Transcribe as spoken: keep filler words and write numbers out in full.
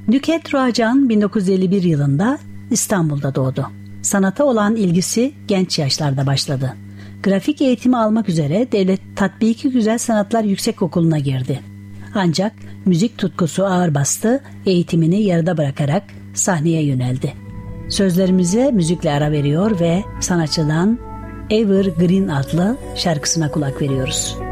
Nükhet Ruacan bin dokuz yüz elli bir yılında İstanbul'da doğdu. Sanata olan ilgisi genç yaşlarda başladı. Grafik eğitimi almak üzere Devlet Tatbiki Güzel Sanatlar Yüksekokulu'na girdi. Ancak müzik tutkusu ağır bastı, eğitimini yarıda bırakarak sahneye yöneldi. Sözlerimize müzikle ara veriyor ve sanatçıdan Evergreen adlı şarkısına kulak veriyoruz.